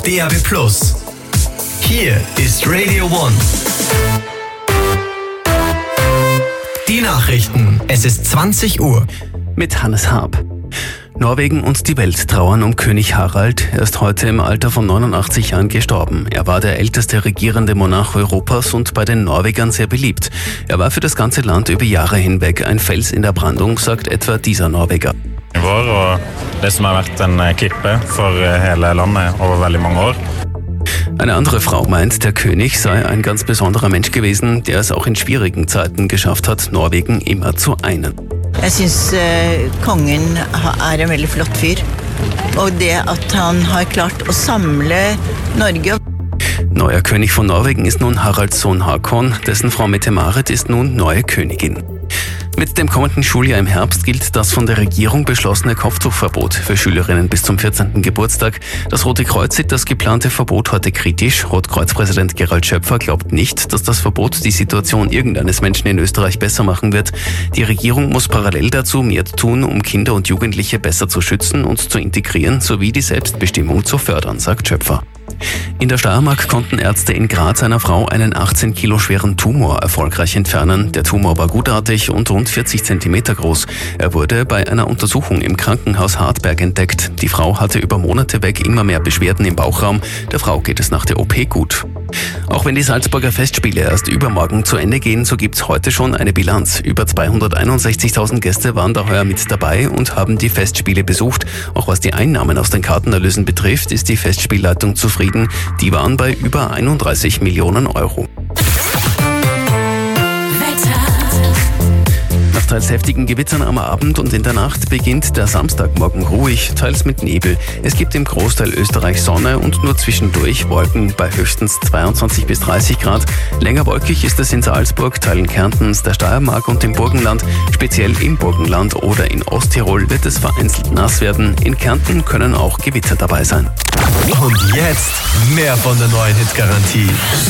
DAB+. Hier ist Radio One. Die Nachrichten. Es ist 20 Uhr. Mit Hannes Haab. Norwegen und die Welt trauern um König Harald. Er ist heute im Alter von 89 Jahren gestorben. Er war der älteste regierende Monarch Europas und bei den Norwegern sehr beliebt. Er war für das ganze Land über Jahre hinweg ein Fels in der Brandung, sagt etwa dieser Norweger. Og det som har vært en klippe for hele landet over veldig mange år. Eine andere Frau meint, der König sei ein ganz besonderer Mensch gewesen, der es auch in schwierigen Zeiten geschafft hat, Norwegen immer zu einen. Jeg synes kongen en veldig flott fyr, og det at han har klart å samle Norge. Neuer König von Norwegen ist nun Haralds Sohn Håkon, dessen Frau Mette-Marit ist nun neue Königin. Mit dem kommenden Schuljahr im Herbst gilt das von der Regierung beschlossene Kopftuchverbot für Schülerinnen bis zum 14. Geburtstag. Das Rote Kreuz sieht das geplante Verbot heute kritisch. Rotkreuz-Präsident Gerald Schöpfer glaubt nicht, dass das Verbot die Situation irgendeines Menschen in Österreich besser machen wird. Die Regierung muss parallel dazu mehr tun, um Kinder und Jugendliche besser zu schützen und zu integrieren, sowie die Selbstbestimmung zu fördern, sagt Schöpfer. In der Steiermark konnten Ärzte in Graz einer Frau einen 18 Kilo schweren Tumor erfolgreich entfernen. Der Tumor war gutartig und rund 40 Zentimeter groß. Er wurde bei einer Untersuchung im Krankenhaus Hartberg entdeckt. Die Frau hatte über Monate weg immer mehr Beschwerden im Bauchraum. Der Frau geht es nach der OP gut. Auch wenn die Salzburger Festspiele erst übermorgen zu Ende gehen, so gibt's heute schon eine Bilanz. Über 261.000 Gäste waren da heuer mit dabei und haben die Festspiele besucht. Auch was die Einnahmen aus den Kartenerlösen betrifft, ist die Festspielleitung zufrieden. Die waren bei über 31 Millionen Euro. Nach teils heftigen Gewittern am Abend und in der Nacht beginnt der Samstagmorgen ruhig, teils mit Nebel. Es gibt im Großteil Österreich Sonne und nur zwischendurch Wolken bei höchstens 22 bis 30 Grad. Länger wolkig ist es in Salzburg, Teilen Kärntens, der Steiermark und im Burgenland. Speziell im Burgenland oder in Osttirol wird es vereinzelt nass werden. In Kärnten können auch Gewitter dabei sein. Und jetzt mehr von der neuen Hitgarantie.